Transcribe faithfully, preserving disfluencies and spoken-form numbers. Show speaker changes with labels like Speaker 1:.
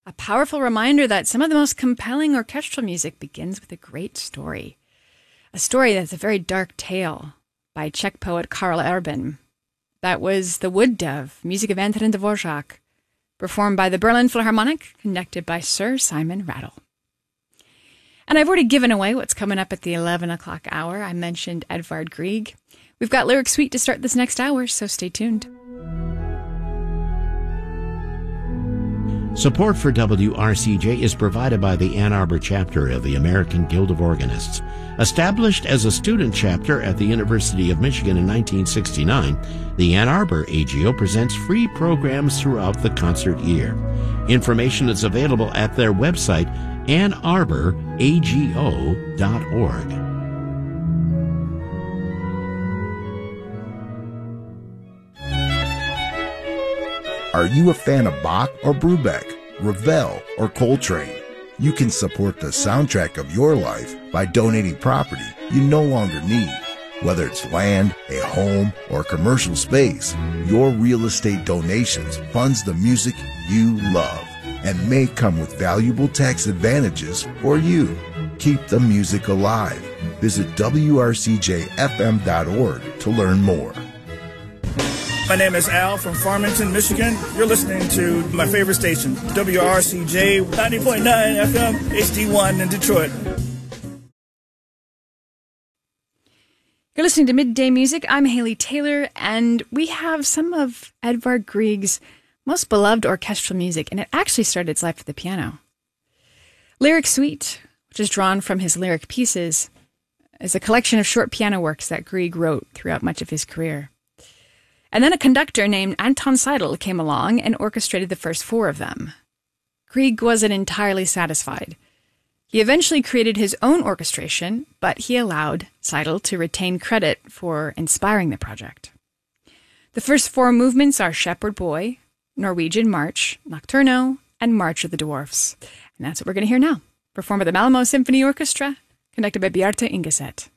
Speaker 1: A powerful reminder that some of the most compelling orchestral music begins with a great story. A story that's a very dark tale by Czech poet Karl Erben. That was The Wood Dove, music of Antonin Dvorak, performed by the Berlin Philharmonic, conducted by Sir Simon Rattle. And I've already given away what's coming up at the eleven o'clock hour. I mentioned Edvard Grieg. We've got Lyric Suite to start this next hour, so stay tuned.
Speaker 2: Support for W R C J is provided by the Ann Arbor chapter of the American Guild of Organists. Established as a student chapter at the University of Michigan in nineteen sixty-nine, the Ann Arbor A G O presents free programs throughout the concert year. Information is available at their website, ann arbor a g o dot org.
Speaker 3: Are you a fan of Bach or Brubeck, Ravel or Coltrane? You can support the soundtrack of your life by donating property you no longer need. Whether it's land, a home, or commercial space, your real estate donations funds the music you love and may come with valuable tax advantages for you. Keep the music alive. Visit W R C J F M dot org to learn more.
Speaker 4: My name is Al from Farmington, Michigan. You're listening to my favorite station, W R C J ninety point nine F M, H D one in Detroit.
Speaker 1: You're listening to Midday Music. I'm Haley Taylor, and we have some of Edvard Grieg's most beloved orchestral music, and it actually started its life at the piano. Lyric Suite, which is drawn from his lyric pieces, is a collection of short piano works that Grieg wrote throughout much of his career. And then a conductor named Anton Seidl came along and orchestrated the first four of them. Grieg wasn't entirely satisfied. He eventually created his own orchestration, but he allowed Seidl to retain credit for inspiring the project. The first four movements are Shepherd Boy, Norwegian March, Nocturno, and March of the Dwarfs. And that's what we're going to hear now, performed by the Malmö Symphony Orchestra, conducted by Bjarte Ingeset.